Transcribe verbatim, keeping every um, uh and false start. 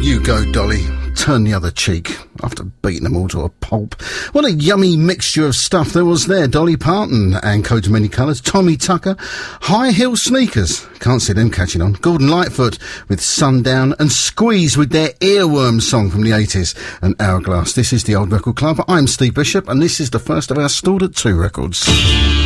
You go, Dolly. Turn the other cheek. After beating them all to a pulp. What a yummy mixture of stuff there was there. Dolly Parton and Coats of Many Colours. Tommy Tucker. High Heel Sneakers. Can't see them catching on. Gordon Lightfoot with Sundown. And Squeeze with their Earworm song from the eighties. And Hourglass. This is the Old Record Club. I'm Steve Bishop, and this is the first of our Stored at Two records.